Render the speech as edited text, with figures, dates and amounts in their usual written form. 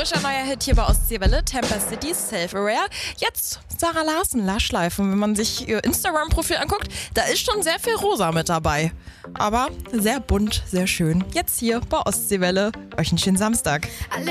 frischer neuer Hit hier bei Ostseewelle, Temper City, Self-Aware. Jetzt Sarah Larsen, Lachschleifen. Wenn man sich ihr Instagram-Profil anguckt, da ist schon sehr viel Rosa mit dabei. Aber sehr bunt, sehr schön. Jetzt hier bei Ostseewelle. Euch einen schönen Samstag.